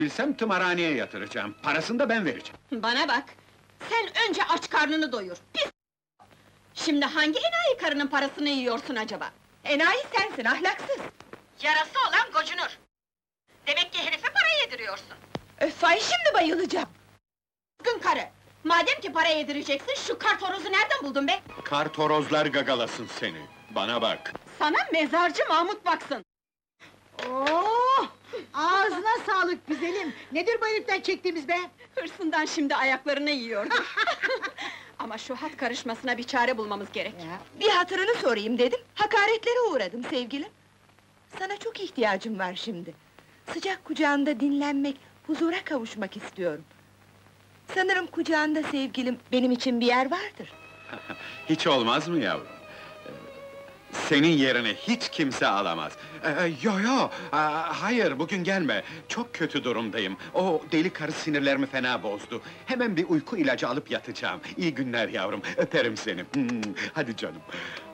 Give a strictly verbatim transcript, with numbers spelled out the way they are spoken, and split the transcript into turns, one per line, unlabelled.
Bilsem tımarhaneye yatıracağım, parasını da ben vereceğim.
Bana bak! Sen önce aç karnını doyur, pis! Şimdi hangi enayi karının parasını yiyorsun acaba?
Enayi sensin, ahlaksız!
Yarası olan gocunur! Demek ki herife para yediriyorsun!
Öf, ay şimdi bayılacağım!
Kızgın karı! Madem ki para yedireceksin, şu kartorozu nereden buldun be?
Kartorozlar gagalasın seni, bana bak!
Sana mezarcı Mahmut baksın!
Oo! Ağzına sağlık güzelim! Nedir bu heriften çektiğimiz be?
Hırsından şimdi ayaklarını yiyordu! Ama şu hat karışmasına bir çare bulmamız gerek!
Bir hatırını sorayım dedim, hakaretlere uğradım sevgilim! Sana çok ihtiyacım var şimdi! Sıcak kucağında dinlenmek, huzura kavuşmak istiyorum! Sanırım kucağında sevgilim, benim için bir yer vardır!
Hiç olmaz mı yavrum? Ee, Senin yerini hiç kimse alamaz! Ee, yo yo, aa, hayır bugün gelme! Çok kötü durumdayım, o deli karı sinirlerimi fena bozdu! Hemen bir uyku ilacı alıp yatacağım! İyi günler yavrum, öperim seni! Hmm, hadi canım!